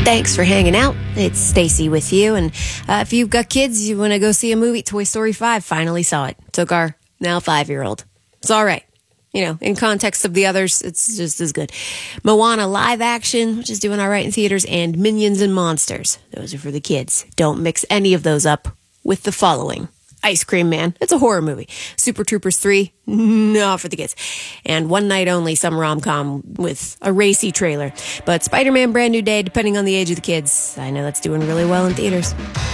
Thanks for hanging out. It's Stacy with you. And if you've got kids, you want to go see a movie, Toy Story 5, finally saw it. Took our now 5-year-old. It's all right. You know, in context of the others, it's just as good. Moana live action, which is doing all right in theaters, and Minions and Monsters. Those are for the kids. Don't mix any of those up with the following. Ice Cream Man. It's a horror movie. Super Troopers 3. Not for the kids. And One Night Only, some rom-com with a racy trailer. But Spider-Man Brand New Day, depending on the age of the kids. I know that's doing really well in theaters.